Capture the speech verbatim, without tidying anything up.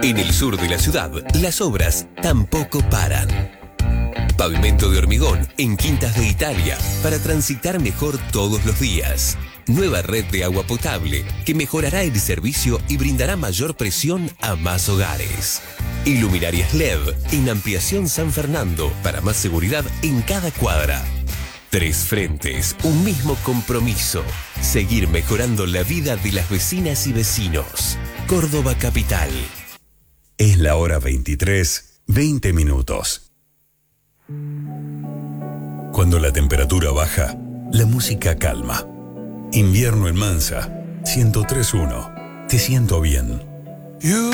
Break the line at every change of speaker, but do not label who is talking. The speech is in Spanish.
En el sur de la ciudad, las obras tampoco paran. Pavimento de hormigón en Quintas de Italia para transitar mejor todos los días. Nueva red de agua potable que mejorará el servicio y brindará mayor presión a más hogares. Iluminarias L E D en Ampliación San Fernando para más seguridad en cada cuadra. Tres frentes, un mismo compromiso. Seguir mejorando la vida de las vecinas y vecinos. Córdoba Capital.
Es la hora veintitrés, veinte minutos. Cuando la temperatura baja, la música calma. Invierno en Mansa, ciento tres punto uno. Te siento bien.
You